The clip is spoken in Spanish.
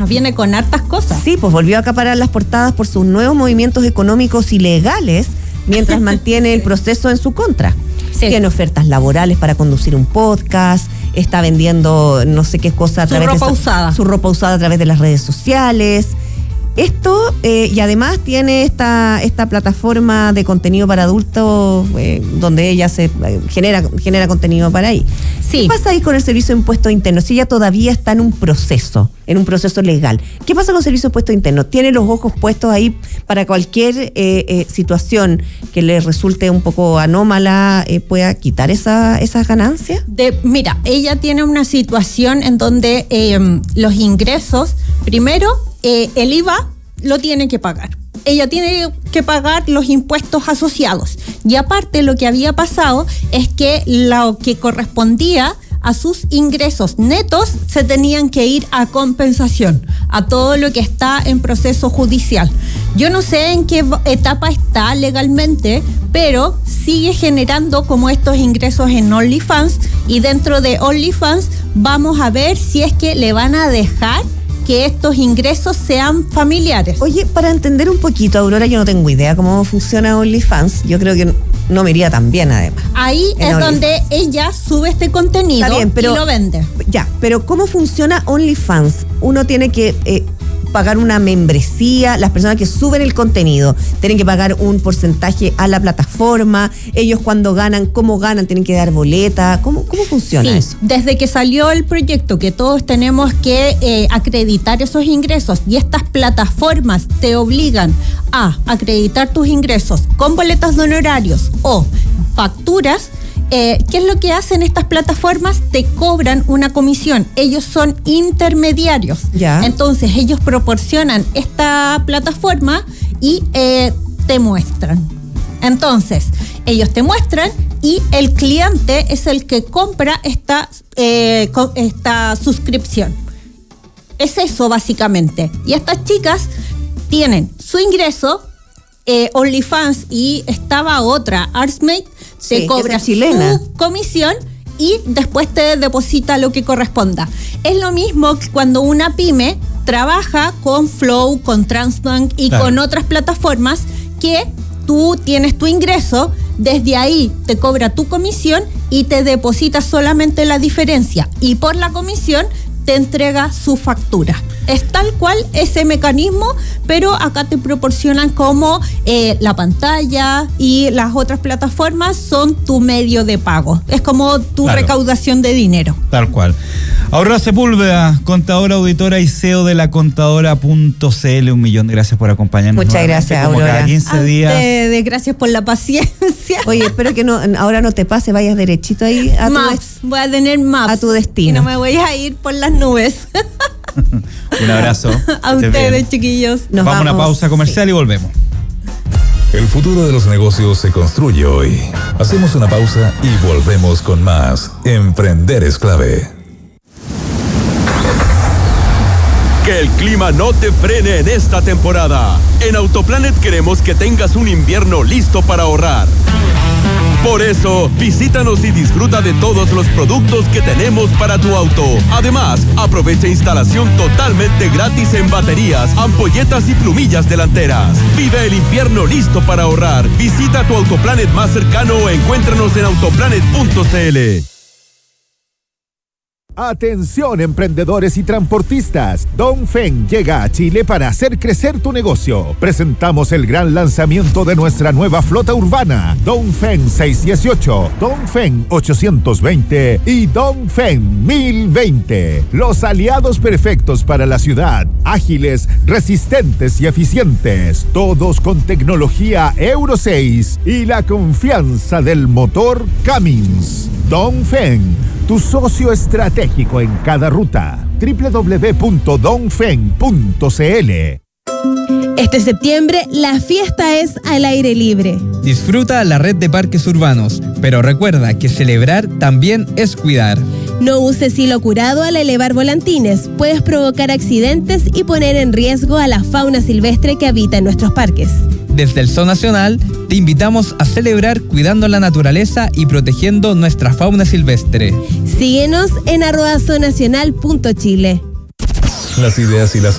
viene con hartas cosas. Sí, pues volvió a acaparar las portadas por sus nuevos movimientos económicos ilegales, mientras mantiene el proceso en su contra. Sí. Tiene ofertas laborales para conducir un podcast, está vendiendo no sé qué cosa a través de su ropa usada a través de las redes sociales. Esto, y además tiene esta plataforma de contenido para adultos, donde ella se genera contenido para ahí. Sí. ¿Qué pasa ahí con el Servicio de Impuestos Internos? Si ella todavía está en un proceso legal. ¿Qué pasa con el Servicio de Impuestos Internos? ¿Tiene los ojos puestos ahí para cualquier situación que le resulte un poco anómala, pueda quitar esas ganancias? Mira, ella tiene una situación en donde los ingresos, primero, el IVA lo tiene que pagar. Ella tiene que pagar los impuestos asociados. Y aparte, lo que había pasado es que lo que correspondía a sus ingresos netos se tenían que ir a compensación, a todo lo que está en proceso judicial. Yo no sé en qué etapa está legalmente, pero sigue generando como estos ingresos en OnlyFans, y dentro de OnlyFans vamos a ver si es que le van a dejar que estos ingresos sean familiares. Oye, para entender un poquito, Aurora, yo no tengo idea cómo funciona OnlyFans. Yo creo que no me iría tan bien, además. Ahí es donde ella sube este contenido y lo vende. Ya, pero ¿cómo funciona OnlyFans? Uno tiene que pagar una membresía, las personas que suben el contenido tienen que pagar un porcentaje a la plataforma, ellos cuando ganan, ¿cómo ganan? ¿Tienen que dar boleta? ¿Cómo funciona eso? Desde que salió el proyecto, que todos tenemos que acreditar esos ingresos, y estas plataformas te obligan a acreditar tus ingresos con boletas de honorarios o facturas. ¿Qué es lo que hacen estas plataformas? Te cobran una comisión. Ellos son intermediarios. Ya. Entonces, ellos proporcionan esta plataforma y te muestran. Entonces, ellos te muestran y el cliente es el que compra esta suscripción. Es eso, básicamente. Y estas chicas tienen su ingreso, OnlyFans, y estaba otra, Artsmate, te cobra su comisión y después te deposita lo que corresponda. Es lo mismo que cuando una pyme trabaja con Flow, con Transbank y con otras plataformas, que tú tienes tu ingreso, desde ahí te cobra tu comisión y te deposita solamente la diferencia, y por la comisión te entrega su factura. Es tal cual ese mecanismo, pero acá te proporcionan como la pantalla, y las otras plataformas son tu medio de pago. Es como tu recaudación de dinero. Tal cual. Aurora Sepúlveda, contadora, auditora y CEO de la contadora.cl. 1.000.000 de gracias por acompañarnos. Muchas gracias, Aurora. Cada 15 días. Gracias por la paciencia. Oye, espero que ahora no te pase, vayas derechito ahí a voy a tener maps. A tu destino. Y no me voy a ir por las nubes. Un abrazo. A ustedes, chiquillos. Vamos a una pausa comercial y volvemos. El futuro de los negocios se construye hoy. Hacemos una pausa y volvemos con más. Emprender es clave. Que el clima no te frene en esta temporada. En Autoplanet queremos que tengas un invierno listo para ahorrar. Por eso, visítanos y disfruta de todos los productos que tenemos para tu auto. Además, aprovecha instalación totalmente gratis en baterías, ampolletas y plumillas delanteras. Vive el invierno listo para ahorrar. Visita tu Autoplanet más cercano o encuéntranos en autoplanet.cl. Atención, emprendedores y transportistas. Dongfeng llega a Chile para hacer crecer tu negocio. Presentamos el gran lanzamiento de nuestra nueva flota urbana, Dongfeng 618, Dongfeng 820 y Dongfeng 1020. Los aliados perfectos para la ciudad, ágiles, resistentes y eficientes, todos con tecnología Euro 6 y la confianza del motor Cummins. Dongfeng, tu socio estratégico en cada ruta. www.dongfeng.cl. Este septiembre, la fiesta es al aire libre. Disfruta la red de parques urbanos, pero recuerda que celebrar también es cuidar. No uses hilo curado al elevar volantines. Puedes provocar accidentes y poner en riesgo a la fauna silvestre que habita en nuestros parques. Desde el Zoo Nacional, te invitamos a celebrar cuidando la naturaleza y protegiendo nuestra fauna silvestre. Síguenos en @zoonacional.chile. Las ideas y las